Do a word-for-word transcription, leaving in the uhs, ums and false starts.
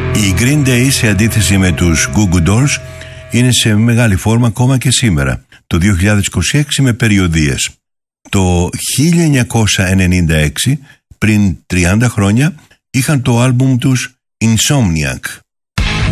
Οι Green Day, σε αντίθεση με τους Goo Goo Dolls, είναι σε μεγάλη φόρμα ακόμα και σήμερα, το δύο χιλιάδες είκοσι έξι, με περιοδίες. Το χίλια εννιακόσια ενενήντα έξι, πριν τριάντα χρόνια, είχαν το άλμπουμ τους Insomniac.